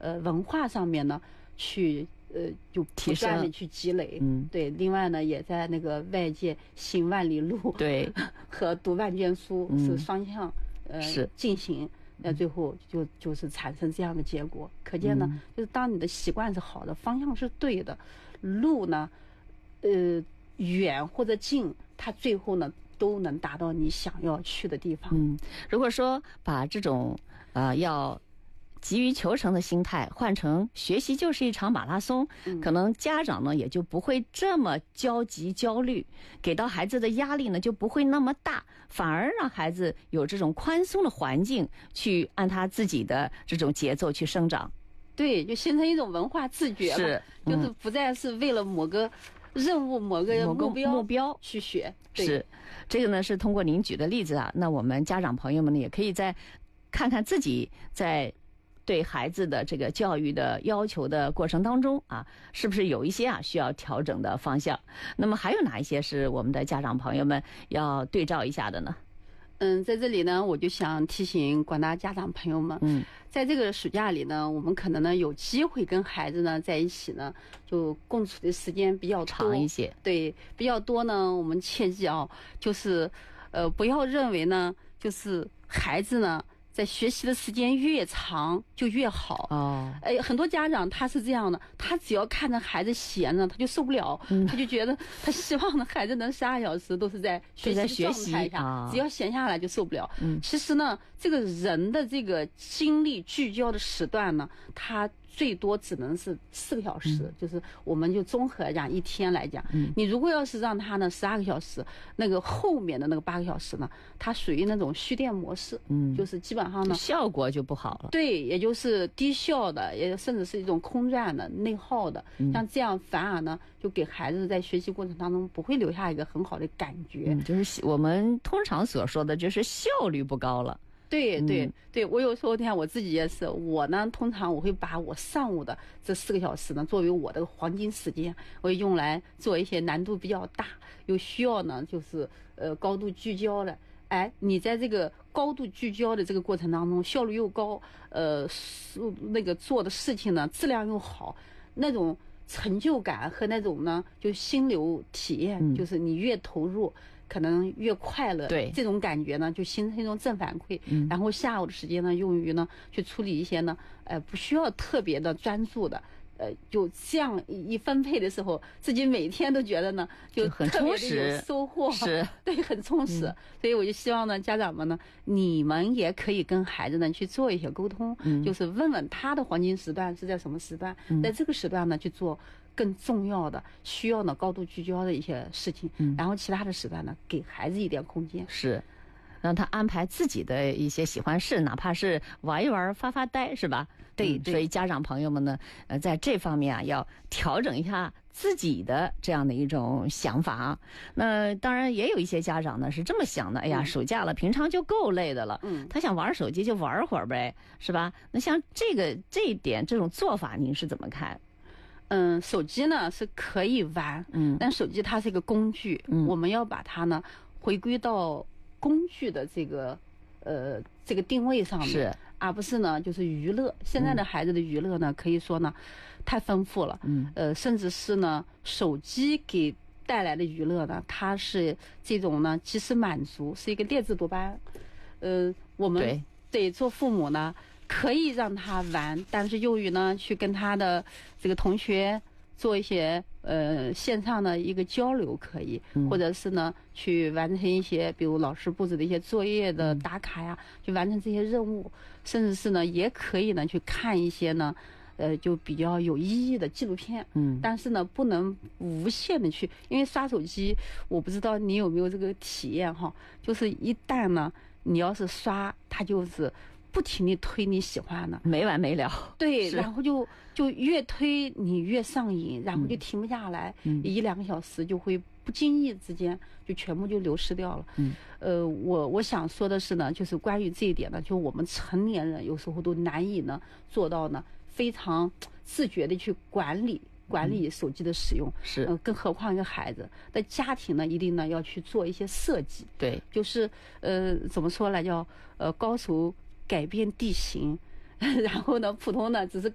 文化上面呢去就不断的去积累，对。另外呢，也在那个外界行万里路， 对， 和读万卷书是双向是进行，最后就是产生这样的结果。可见呢，就是当你的习惯是好的，方向是对的，路呢，远或者近，它最后呢都能达到你想要去的地方。 如果说把这种要急于求成的心态换成学习就是一场马拉松，可能家长呢也就不会这么焦急焦虑，给到孩子的压力呢就不会那么大，反而让孩子有这种宽松的环境去按他自己的这种节奏去生长。 对，就形成一种文化自觉了，就是不再是为了某个任务、某个目标去学。 是，这个呢是通过您举的例子啊，那我们家长朋友们呢也可以再看看自己在对孩子的这个教育的要求的过程当中啊，是不是有一些需要调整的方向？那么还有哪一些是我们的家长朋友们要对照一下的呢？ 在这里呢，我就想提醒广大家长朋友们，在这个暑假里呢，我们可能呢有机会跟孩子呢在一起呢，就共处的时间比较多长一些。 对，比较多呢，我们切记就是不要认为呢，就是孩子呢在学习的时间越长就越好很多家长他是这样的，他只要看着孩子闲着他就受不了，他就觉得他希望呢孩子能12小时都是在学习的状态下，只要闲下来就受不了。其实呢，这个人的这个精力聚焦的时段呢，他最多只能是4个小时，就是我们就综合讲一天来讲，你如果要是让他呢12个小时，那个后面的那个8个小时呢，他属于那种蓄电模式，就是基本上呢效果就不好了。 对，也就是低效的，也甚至是一种空转的、内耗的，像这样反而呢就给孩子在学习过程当中不会留下一个很好的感觉， 就是我们通常所说的就是效率不高了。 对，我有时候你看我自己也是，我呢通常我会把我上午的这4个小时呢作为我的黄金时间，我会用来做一些难度比较大又需要呢就是高度聚焦的。你在这个高度聚焦的这个过程当中，效率又高，那个做的事情呢质量又好，那种成就感和那种呢就心流体验，就是你越投入可能越快乐， 对， 这种感觉呢就形成一种正反馈，然后下午的时间呢用于呢去处理一些呢不需要特别的专注的，就这样一分配的时候，自己每天都觉得呢就很充实， 有收获， 是， 对，很充实。所以我就希望呢，家长们呢，你们也可以跟孩子呢去做一些沟通，就是问问他的黄金时段是在什么时段，在这个时段呢去做更重要的、需要呢高度聚焦的一些事情，然后其他的时段呢给孩子一点空间， 是。让他安排自己的一些喜欢事，哪怕是玩一玩、发发呆，是吧？ 对， 所以家长朋友们呢，在这方面要调整一下自己的这样的一种想法。那当然也有一些家长呢是这么想的，哎呀，暑假了，平常就够累的了，他想玩手机就玩会儿呗，是吧？那像这一点这种做法，您是怎么看？ 手机呢是可以玩，但手机它是一个工具，我们要把它呢回归到工具的这个定位上面， 是， 而不是呢就是娱乐。现在的孩子的娱乐呢，可以说呢太丰富了，甚至是呢手机给带来的娱乐呢，它是这种呢即时满足，是一个劣质多巴胺。我们得做父母呢，可以让他玩，但是由于呢去跟他的这个同学做一些线上的一个交流可以，或者是呢去完成一些比如老师布置的一些作业的打卡呀，去完成这些任务，甚至是呢也可以呢去看一些呢就比较有意义的纪录片，但是呢不能无限的去，因为刷手机，我不知道你有没有这个体验哈，就是一旦呢你要是刷，它就是不停地推你喜欢的， 没完没了。 对，然后就越推你越上瘾，然后就停不下来，1-2个小时就会不经意之间就全部就流失掉了。我想说的是呢，就是关于这一点呢，就我们成年人有时候都难以呢做到呢非常自觉的去管理手机的使用， 是， 更何况一个孩子的家庭呢，一定呢要去做一些设计， 对， 就是怎么说来叫高手改变地形，然后呢普通呢只是